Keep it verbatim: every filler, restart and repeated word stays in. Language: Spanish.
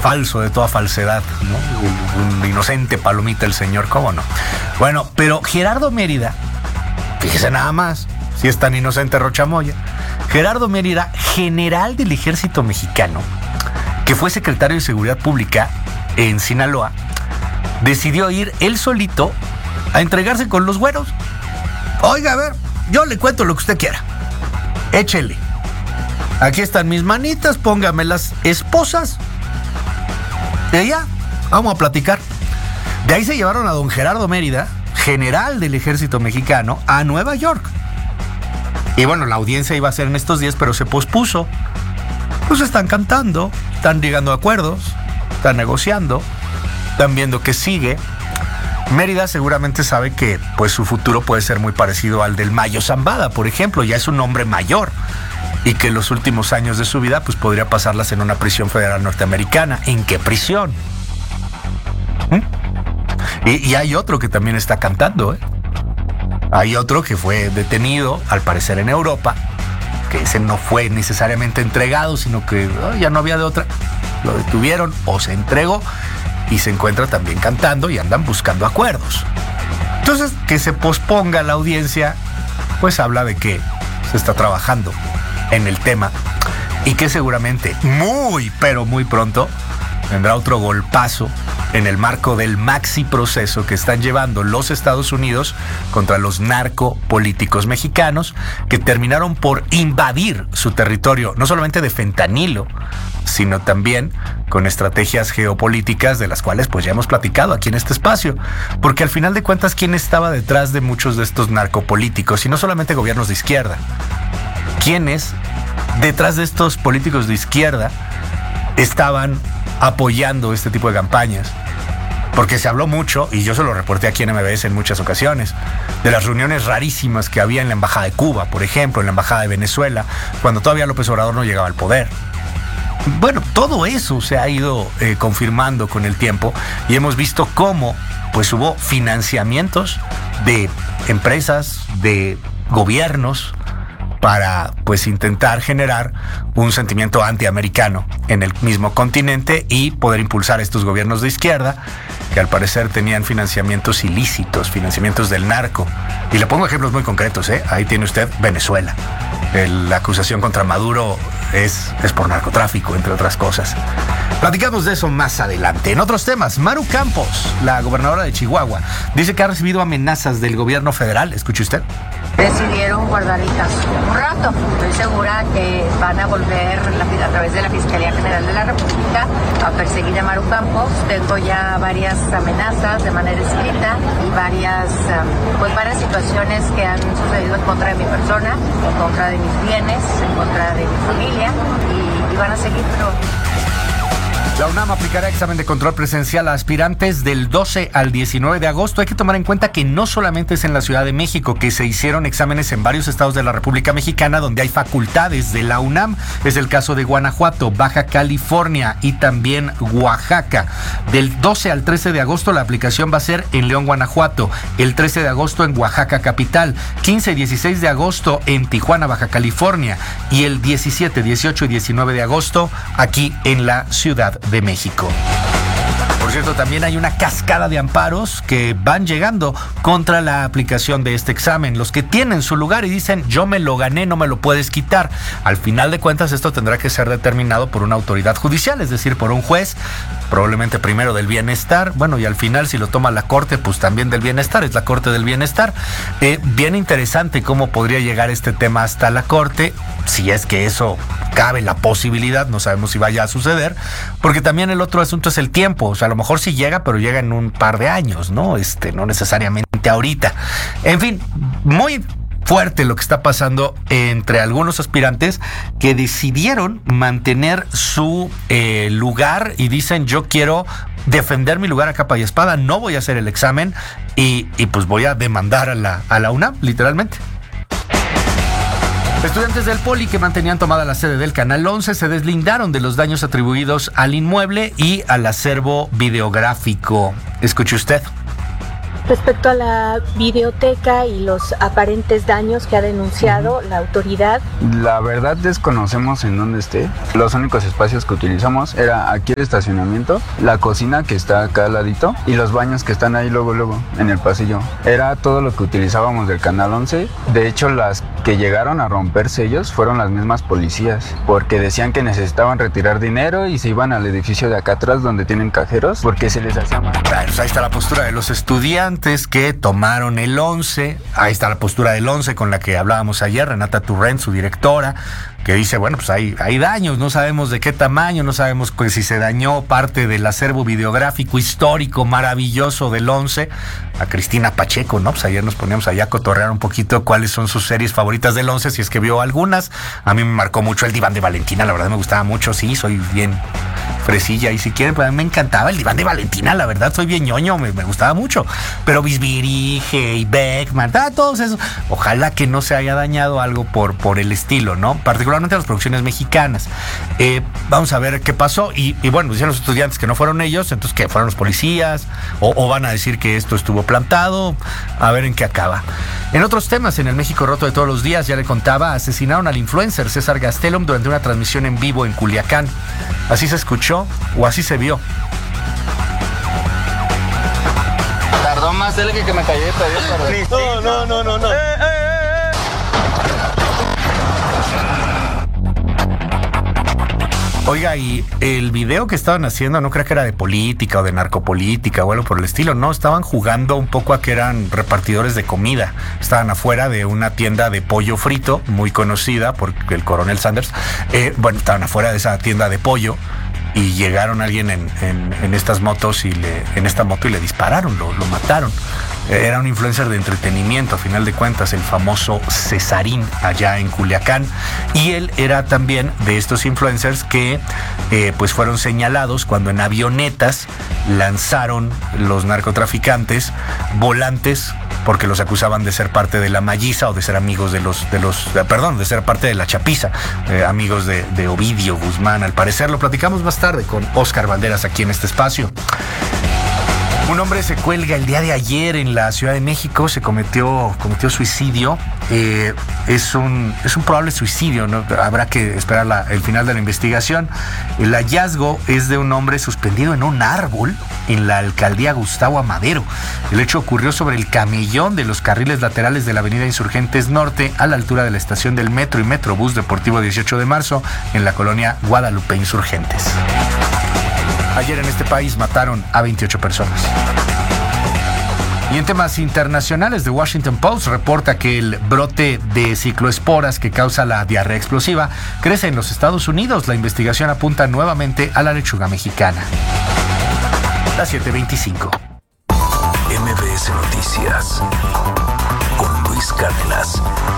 falso de toda falsedad, ¿no? Un, un inocente palomita el señor, ¿cómo no? Bueno, pero Gerardo Mérida, fíjese nada más, si es tan inocente Rochamoya, Gerardo Mérida, general del ejército mexicano, que fue secretario de Seguridad Pública en Sinaloa, decidió ir él solito a entregarse con los güeros. Oiga, a ver, yo le cuento lo que usted quiera. Échele. Aquí están mis manitas, póngame las esposas. Y ya, vamos a platicar. De ahí se llevaron a don Gerardo Mérida, general del ejército mexicano, a Nueva York. Y bueno, la audiencia iba a ser en estos días, pero se pospuso. Pues están cantando, están llegando a acuerdos, están negociando, están viendo que sigue. Mérida seguramente sabe que pues su futuro puede ser muy parecido al del Mayo Zambada, por ejemplo. Ya es un hombre mayor y que los últimos años de su vida pues podría pasarlas en una prisión federal norteamericana. ¿En qué prisión? ¿Mm? Y, y hay otro que también está cantando, ¿eh? Hay otro que fue detenido, al parecer en Europa, que ese no fue necesariamente entregado, sino que oh, ya no había de otra. Lo detuvieron o se entregó y se encuentra también cantando y andan buscando acuerdos. Entonces, que se posponga la audiencia, pues habla de que se está trabajando en el tema y que seguramente muy, pero muy pronto vendrá otro golpazo en el marco del maxi proceso que están llevando los Estados Unidos contra los narcopolíticos mexicanos que terminaron por invadir su territorio, no solamente de fentanilo, sino también con estrategias geopolíticas de las cuales pues ya hemos platicado aquí en este espacio. Porque al final de cuentas, ¿quién estaba detrás de muchos de estos narcopolíticos? Y no solamente gobiernos de izquierda. ¿Quiénes detrás de estos políticos de izquierda estaban apoyando este tipo de campañas? Porque se habló mucho, y yo se lo reporté aquí en M B S en muchas ocasiones, de las reuniones rarísimas que había en la Embajada de Cuba, por ejemplo, en la Embajada de Venezuela, cuando todavía López Obrador no llegaba al poder. Bueno, todo eso se ha ido eh, confirmando con el tiempo y hemos visto cómo pues hubo financiamientos de empresas, de gobiernos, para pues intentar generar un sentimiento antiamericano en el mismo continente y poder impulsar estos gobiernos de izquierda que al parecer tenían financiamientos ilícitos, financiamientos del narco. Y le pongo ejemplos muy concretos, ¿eh? Ahí tiene usted Venezuela. El, la acusación contra Maduro es, es por narcotráfico, entre otras cosas. Platicamos de eso más adelante. En otros temas, Maru Campos, la gobernadora de Chihuahua, dice que ha recibido amenazas del gobierno federal. Escuche usted. Decidieron guardar el caso un rato. Estoy segura que van a volver la, a través de la Fiscalía General de la República a perseguir a Maru Campos. Tengo ya varias amenazas de manera escrita y varias, um, pues varias situaciones que han sucedido en contra de mi persona, en contra de mis bienes, en contra de mi familia y, y van a seguir, pero... La UNAM aplicará examen de control presencial a aspirantes del doce al diecinueve de agosto. Hay que tomar en cuenta que no solamente es en la Ciudad de México, que se hicieron exámenes en varios estados de la República Mexicana donde hay facultades de la UNAM. Es el caso de Guanajuato, Baja California y también Oaxaca. Del doce al trece de agosto la aplicación va a ser en León, Guanajuato. El trece de agosto en Oaxaca capital. quince y dieciséis de agosto en Tijuana, Baja California. Y el diecisiete, dieciocho y diecinueve de agosto aquí en la Ciudad de México. Por cierto, también hay una cascada de amparos que van llegando contra la aplicación de este examen. Los que tienen su lugar y dicen, yo me lo gané, no me lo puedes quitar. Al final de cuentas, esto tendrá que ser determinado por una autoridad judicial, es decir, por un juez, probablemente primero del bienestar, bueno, y al final, si lo toma la corte, pues también del bienestar, es la corte del bienestar. Eh, bien interesante cómo podría llegar este tema hasta la corte, si es que eso cabe la posibilidad, no sabemos si vaya a suceder, porque también el otro asunto es el tiempo. O sea, a lo mejor sí llega, pero llega en un par de años, ¿no? Este, no necesariamente ahorita. En fin, muy fuerte lo que está pasando entre algunos aspirantes que decidieron mantener su eh, lugar y dicen, yo quiero defender mi lugar a capa y espada, no voy a hacer el examen y, y pues voy a demandar a la, a la UNAM, literalmente. Estudiantes del Poli que mantenían tomada la sede del Canal once se deslindaron de los daños atribuidos al inmueble y al acervo videográfico. Escuche usted. Respecto a la videoteca y los aparentes daños que ha denunciado uh-huh. la autoridad. La verdad desconocemos en dónde esté. Los únicos espacios que utilizamos era aquí el estacionamiento, la cocina que está acá al ladito y los baños que están ahí luego luego en el pasillo. Era todo lo que utilizábamos del Canal once. De hecho, las que llegaron a romper sellos fueron las mismas policías, porque decían que necesitaban retirar dinero y se iban al edificio de acá atrás donde tienen cajeros porque se les hacía mal. Ahí está la postura de los estudiantes que tomaron el once. Ahí está la postura del once con la que hablábamos ayer, Renata Turrent, su directora, que dice, bueno, pues hay, hay daños, no sabemos de qué tamaño, no sabemos pues, si se dañó parte del acervo videográfico histórico maravilloso del once. A Cristina Pacheco, ¿no? Pues ayer nos poníamos allá a cotorrear un poquito cuáles son sus series favoritas del once, si es que vio algunas. A mí me marcó mucho El Diván de Valentina, la verdad me gustaba mucho, sí, soy bien fresilla y si quieren, pues a mí me encantaba El Diván de Valentina, la verdad soy bien ñoño, me, me gustaba mucho. Pero Bisbirige y Beckman, ah, todos esos. Ojalá que no se haya dañado algo por, por el estilo, ¿no? Particularmente las producciones mexicanas. Eh, vamos a ver qué pasó. Y, y bueno, dicen los estudiantes que no fueron ellos, entonces que fueron los policías, o, o van a decir que esto estuvo plantado, a ver en qué acaba. En otros temas, en el México roto de todos los días, ya le contaba, asesinaron al influencer César Gastelum durante una transmisión en vivo en Culiacán. Así se escuchó o así se vio. Tardó más él que, que me callé todavía. No, no, no, no, no. Eh, eh, eh. Oiga, y el video que estaban haciendo no creo que era de política o de narcopolítica o algo por el estilo, no, estaban jugando un poco a que eran repartidores de comida. Estaban afuera de una tienda de pollo frito, muy conocida por el Coronel Sanders. Eh, bueno, estaban afuera de esa tienda de pollo y llegaron alguien en, en, en estas motos y le, en esta moto y le dispararon, lo, lo mataron. Era un influencer de entretenimiento, a final de cuentas, el famoso Cesarín, allá en Culiacán. Y él era también de estos influencers que eh, pues fueron señalados cuando en avionetas lanzaron los narcotraficantes volantes porque los acusaban de ser parte de la Malliza o de ser amigos de los, de los, perdón, de ser parte de la Chapiza, eh, amigos de, de Ovidio Guzmán. Al parecer lo platicamos más tarde con Oscar Valderas aquí en este espacio. Un hombre se cuelga el día de ayer en la Ciudad de México, se cometió, cometió suicidio. Eh, es, un, es un probable suicidio, ¿no? Habrá que esperar la, el final de la investigación. El hallazgo es de un hombre suspendido en un árbol en la alcaldía Gustavo Amadero. El hecho ocurrió sobre el camellón de los carriles laterales de la avenida Insurgentes Norte, a la altura de la estación del metro y Metrobús Deportivo dieciocho de marzo, en la colonia Guadalupe Insurgentes. Ayer en este país mataron a veintiocho personas. Y en temas internacionales, The Washington Post reporta que el brote de cicloesporas que causa la diarrea explosiva crece en los Estados Unidos. La investigación apunta nuevamente a la lechuga mexicana. Las siete veinticinco. M B S Noticias con Luis Cárdenas.